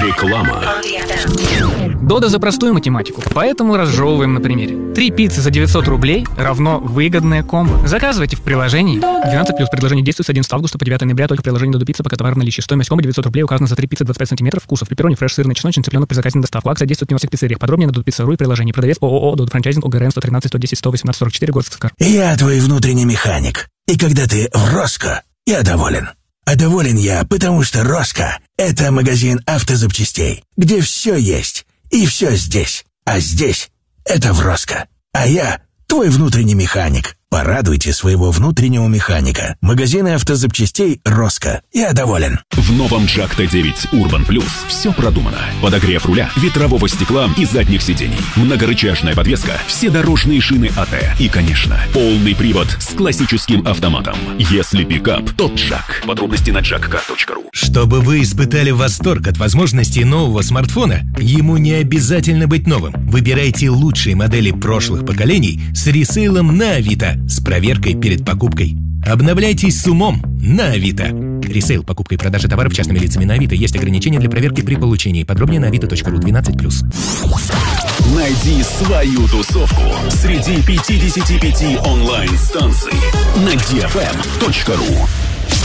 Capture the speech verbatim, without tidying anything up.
Реклама. Дода за простую математику, поэтому разжевываем на примере. Три пиццы за девятьсот рублей равно выгодное комбо. Заказывайте в приложении. двенадцать плюс. Предложение действует с одиннадцатого августа по девятого ноября только в приложении Додо Пицца, пока товар в наличии. Стоимость комбо девятьсот рублей указана за три пиццы двадцать пять сантиметров вкусов. Пепперони, фреш, сырный, чесночный, цыпленок при заказе на доставку. Акция действует не во всех пиццериях. Подробнее на Додо.ру и приложении. Продавец ООО Додо Франчайзинг ОГРН сто тринадцать сто десять сто восемнадцать сорок четыре город Сыскар. Я твой внутренний механик. И когда ты в Роско, я доволен. А доволен я, потому что Роско — это магазин автозапчастей, где все есть и все здесь. А здесь — это в Роско. А я твой внутренний механик. Порадуйте своего внутреннего механика. Магазины автозапчастей Роско. Я доволен. В новом Джак Т девять Urban Plus все продумано. Подогрев руля, ветрового стекла и задних сидений, многорычажная подвеска, все дорожные шины АТ и, конечно, полный привод с классическим автоматом. Если пикап, то Джак. Подробности на джак кар точка ру. Чтобы вы испытали восторг от возможностей нового смартфона, ему не обязательно быть новым. Выбирайте лучшие модели прошлых поколений с ресейлом на Авито, с проверкой перед покупкой. Обновляйтесь с умом на Авито. Ресейл, покупка и продажа товаров частными лицами на Авито. Есть ограничения для проверки при получении. Подробнее на авито точка ру. двенадцать плюс. Найди свою тусовку среди пятидесяти пяти онлайн-станций на ди эф эм точка ру.